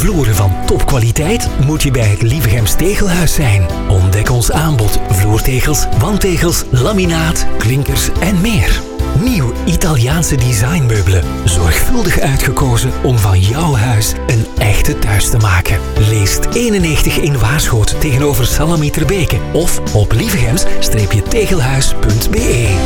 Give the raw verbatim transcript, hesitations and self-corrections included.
Vloeren van topkwaliteit moet je bij het Lievegems Tegelhuis zijn. Ontdek ons aanbod: vloertegels, wandtegels, laminaat, klinkers en meer. Nieuw Italiaanse designmeubelen. Zorgvuldig uitgekozen om van jouw huis een echte thuis te maken. Leest eenennegentig in Waarschoot tegenover Salami Terbeke of op lievegems-tegelhuis punt be.